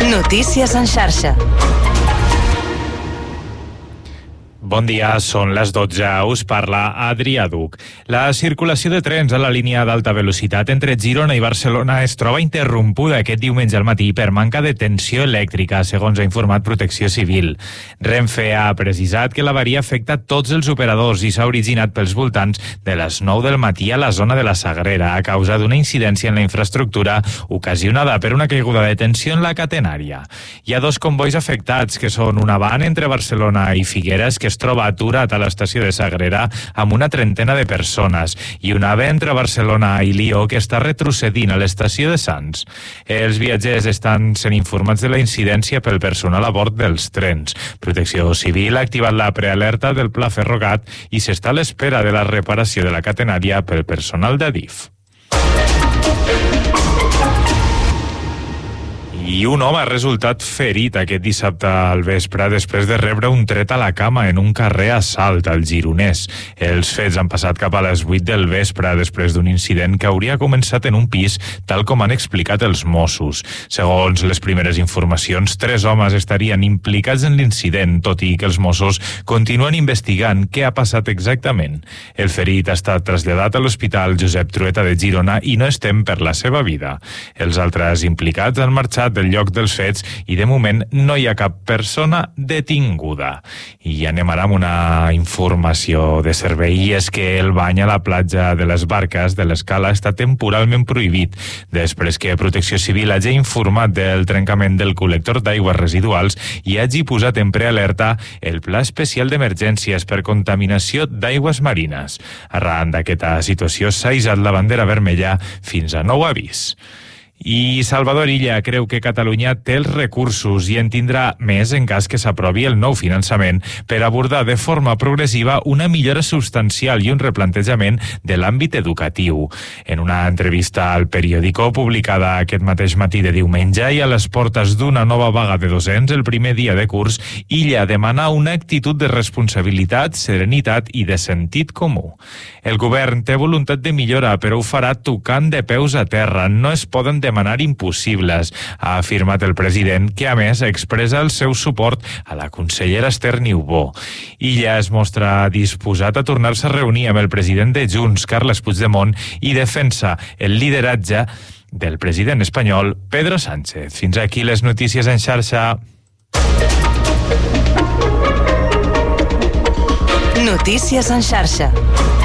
Notícies en xarxa. Bon dia, són les 12. Us parla Adrià Duc. La circulació de trens a la línia d'alta velocitat entre Girona i Barcelona es troba interrompuda aquest diumenge al matí per manca de tensió elèctrica, segons ha informat Protecció Civil. Renfe ha precisat que l'avaria afecta tots els operadors i s'ha originat pels voltants de les 9 del matí a la zona de la Sagrera a causa d'una incidència en la infraestructura ocasionada per una caiguda de tensió en la catenària. Hi ha dos convois afectats, que són una van entre Barcelona i Figueres, que es troba aturat a l'estació de Sagrera amb una trentena de persones, i un AVE entre Barcelona i Lió que està retrocedint a l'estació de Sants. Els viatgers estan sent informats de la incidència pel personal a bord dels trens. Protecció Civil ha activat la prealerta del Pla Ferrogat i s'està a l'espera de la reparació de la catenària pel personal d'Adif. I un home ha resultat ferit aquest dissabte al vespre després de rebre un tret a la cama en un carrer a Salt, al Gironès. Els fets han passat cap a les 8 del vespre després d'un incident que hauria començat en un pis, tal com han explicat els Mossos. Segons les primeres informacions, 3 homes estarien implicats en l'incident, tot i que els Mossos continuen investigant què ha passat exactament. El ferit ha estat traslladat a l'Hospital Josep Trueta de Girona i no es tem per la seva vida. Els altres implicats han marxat del lloc dels fets i de moment no hi ha cap persona detinguda. I anem ara amb una informació de servei, i és que el bany a la platja de les Barques de l'Escala està temporalment prohibit després que Protecció Civil hagi informat del trencament del col·lector d'aigües residuals i hagi posat en prealerta el Pla Especial d'Emergències per contaminació d'aigües marines. Arran d'aquesta situació s'ha hissat la bandera vermella fins a nou avís. I Salvador Illa creu que Catalunya té els recursos i en tindrà més en cas que s'aprovi el nou finançament per abordar de forma progressiva una millora substancial i un replantejament de l'àmbit educatiu. En una entrevista al Periódico publicada aquest mateix matí de diumenge i a les portes d'una nova vaga de docents el primer dia de curs, Illa demana una actitud de responsabilitat, serenitat i de sentit comú. El govern té voluntat de millora, però ho farà tocant de peus a terra. No es poden demanar impossibles, ha afirmat el president, que a més expressa el seu suport a la consellera Esther Niubó. Illa es mostra disposat a tornar-se a reunir amb el president de Junts, Carles Puigdemont, i defensa el lideratge del president espanyol, Pedro Sánchez. Fins aquí les notícies en xarxa. Notícies en xarxa.